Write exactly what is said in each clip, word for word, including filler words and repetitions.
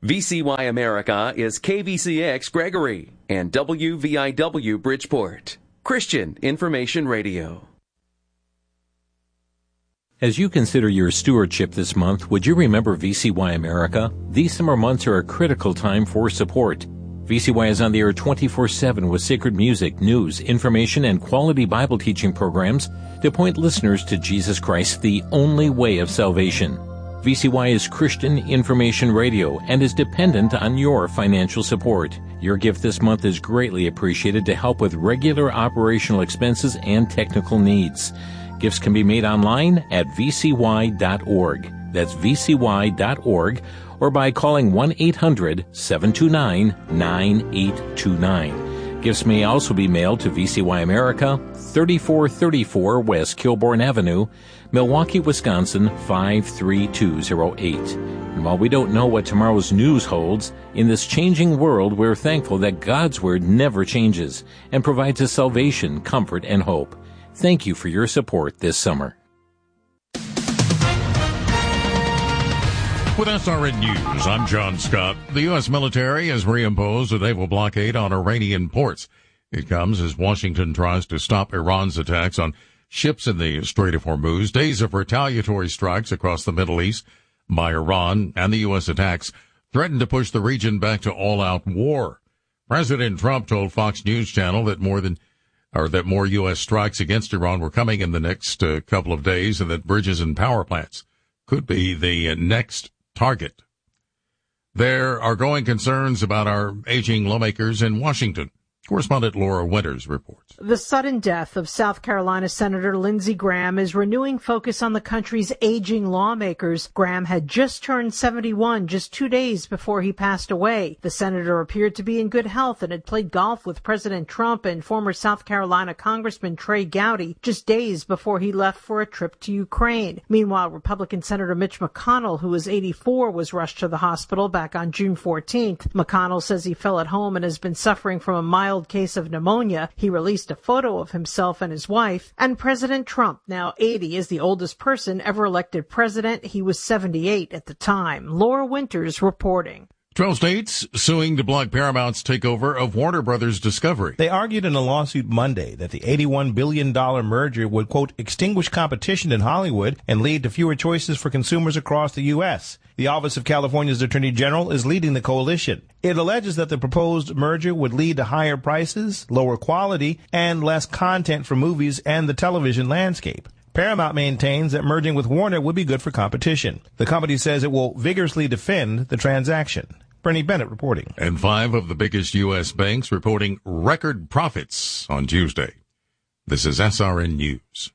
V C Y America is K V C X Gregory and W V I W Bridgeport. Christian Information Radio. As you consider your stewardship this month, would you remember V C Y America? These summer months are a critical time for support. V C Y is on the air twenty-four seven with sacred music, news, information, and quality Bible teaching programs to point listeners to Jesus Christ, the only way of salvation. V C Y is Christian Information Radio and is dependent on your financial support. Your gift this month is greatly appreciated to help with regular operational expenses and technical needs. Gifts can be made online at v c y dot org. That's v c y dot org, or by calling one eight hundred seven two nine nine eight two nine. Gifts may also be mailed to V C Y America, thirty-four thirty-four West Kilbourne Avenue, Milwaukee, Wisconsin, five three two zero eight. And while we don't know what tomorrow's news holds, in this changing world, we're thankful that God's Word never changes and provides us salvation, comfort, and hope. Thank you for your support this summer. With S R N News, I'm John Scott. The U S military has reimposed a naval blockade on Iranian ports. It comes as Washington tries to stop Iran's attacks on ships in the Strait of Hormuz. Days of retaliatory strikes across the Middle East by Iran and the U S attacks threaten to push the region back to all-out war. President Trump told Fox News Channel that more than or that more U S strikes against Iran were coming in the next uh, couple of days, and that bridges and power plants could be the uh, next target. There are growing concerns about our aging lawmakers in Washington. Correspondent Laura Winters reports. The sudden death of South Carolina Senator Lindsey Graham is renewing focus on the country's aging lawmakers. Graham had just turned seventy-one just two days before he passed away. The senator appeared to be in good health and had played golf with President Trump and former South Carolina Congressman Trey Gowdy just days before he left for a trip to Ukraine. Meanwhile, Republican Senator Mitch McConnell, who was eighty-four, was rushed to the hospital back on June fourteenth. McConnell says he fell at home and has been suffering from a mild case of pneumonia. He released a photo of himself and his wife. And President Trump, now eighty, is the oldest person ever elected president. He was seventy-eight at the time. Laura Winters reporting. twelve states suing to block Paramount's takeover of Warner Brothers Discovery. They argued in a lawsuit Monday that the eighty-one billion dollars merger would, quote, extinguish competition in Hollywood and lead to fewer choices for consumers across the U S. The Office of California's Attorney General is leading the coalition. It alleges that the proposed merger would lead to higher prices, lower quality, and less content for movies and the television landscape. Paramount maintains that merging with Warner would be good for competition. The company says it will vigorously defend the transaction. Bernie Bennett reporting. And five of the biggest U S banks reporting record profits on Tuesday. This is S R N News.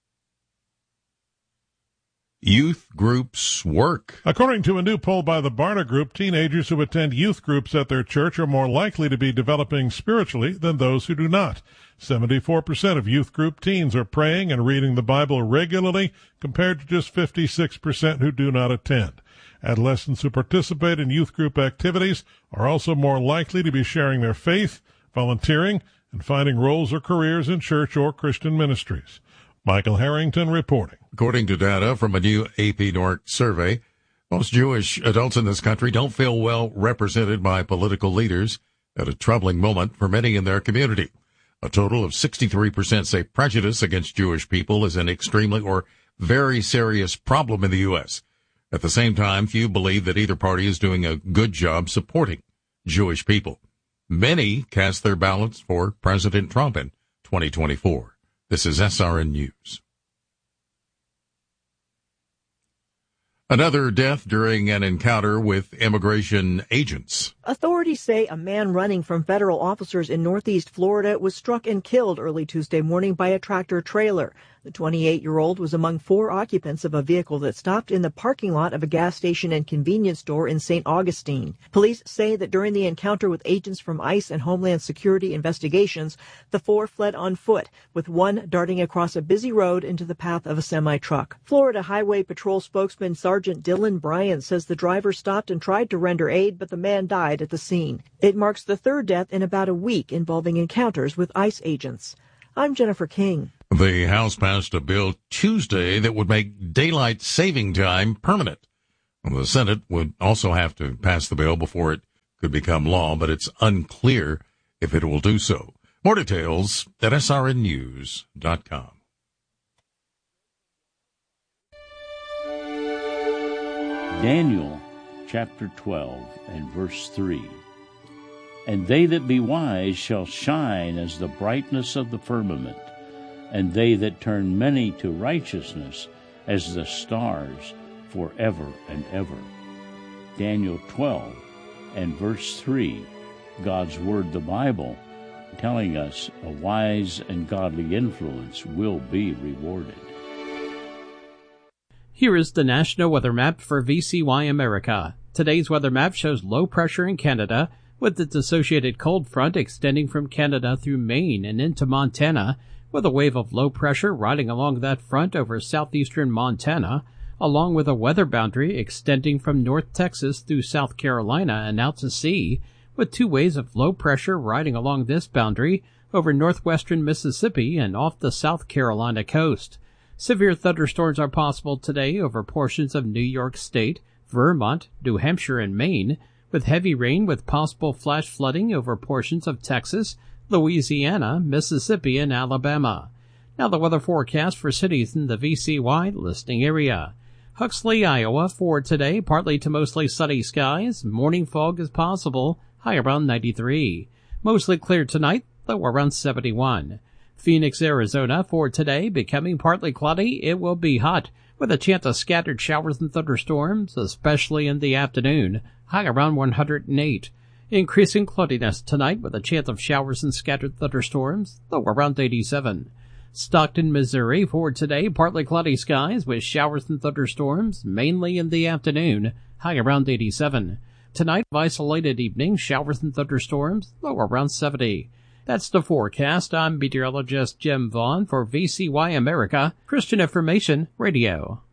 Youth groups work. According to a new poll by the Barna Group, teenagers who attend youth groups at their church are more likely to be developing spiritually than those who do not. seventy-four percent of youth group teens are praying and reading the Bible regularly, compared to just fifty-six percent who do not attend. Adolescents who participate in youth group activities are also more likely to be sharing their faith, volunteering, and finding roles or careers in church or Christian ministries. Michael Harrington reporting. According to data from a new A P North survey, most Jewish adults in this country don't feel well represented by political leaders at a troubling moment for many in their community. A total of sixty-three percent say prejudice against Jewish people is an extremely or very serious problem in the U S. At the same time, few believe that either party is doing a good job supporting Jewish people. Many cast their ballots for President Trump in twenty twenty-four. This is S R N News. Another death during an encounter with immigration agents. Authorities say a man running from federal officers in Northeast Florida was struck and killed early Tuesday morning by a tractor trailer. The twenty-eight-year-old was among four occupants of a vehicle that stopped in the parking lot of a gas station and convenience store in Saint Augustine. Police say that during the encounter with agents from ICE and Homeland Security investigations, the four fled on foot, with one darting across a busy road into the path of a semi-truck. Florida Highway Patrol spokesman Sergeant Dylan Bryan says the driver stopped and tried to render aid, but the man died at the scene. It marks the third death in about a week involving encounters with ICE agents. I'm Jennifer King. The House passed a bill Tuesday that would make daylight saving time permanent. Well, the Senate would also have to pass the bill before it could become law, but it's unclear if it will do so. More details at S R N news dot com. Daniel chapter twelve and verse three. And they that be wise shall shine as the brightness of the firmament, and they that turn many to righteousness as the stars forever and ever. Daniel twelve and verse three, God's Word, the Bible, telling us a wise and godly influence will be rewarded. Here is the National Weather Map for V C Y America. Today's weather map shows low pressure in Canada, with its associated cold front extending from Canada through Maine and into Montana, with a wave of low pressure riding along that front over southeastern Montana, along with a weather boundary extending from North Texas through South Carolina and out to sea, with two waves of low pressure riding along this boundary over northwestern Mississippi and off the South Carolina coast. Severe thunderstorms are possible today over portions of New York State, Vermont, New Hampshire, and Maine, with heavy rain with possible flash flooding over portions of Texas, Louisiana, Mississippi, and Alabama. Now the weather forecast for cities in the V C Y listing area. Huxley, Iowa, for today, partly to mostly sunny skies. Morning fog is possible, high around ninety-three. Mostly clear tonight, low around seventy-one. Phoenix, Arizona, for today, becoming partly cloudy. It will be hot, with a chance of scattered showers and thunderstorms, especially in the afternoon, high around one hundred eight. Increasing cloudiness tonight with a chance of showers and scattered thunderstorms, low around eighty-seven. Stockton, Missouri, for today, partly cloudy skies with showers and thunderstorms, mainly in the afternoon, high around eighty-seven. Tonight, isolated evening, showers and thunderstorms, low around seventy. That's the forecast. I'm meteorologist Jim Vaughn for V C Y America, Christian Information Radio.